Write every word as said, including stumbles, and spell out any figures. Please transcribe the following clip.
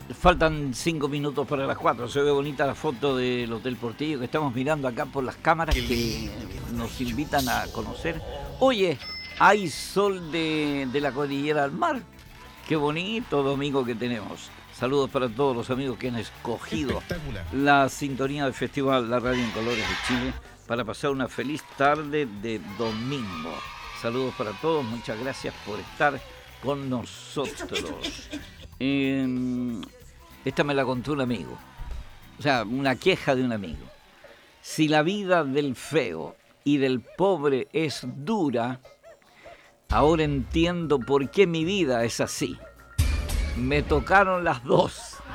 Faltan cinco minutos para las cuatro. Se ve bonita la foto del Hotel Portillo que estamos mirando acá por las cámaras que nos invitan a conocer. Oye, hay sol de, de la cordillera al mar. Qué bonito domingo que tenemos. Saludos para todos los amigos que han escogido la sintonía del Festival La Radio en Colores de Chile para pasar una feliz tarde de domingo. Saludos para todos, muchas gracias por estar con nosotros. Eh, esta me la contó un amigo, o sea, una queja de un amigo. Si la vida del feo y del pobre es dura, ahora entiendo por qué mi vida es así. Me tocaron las dos.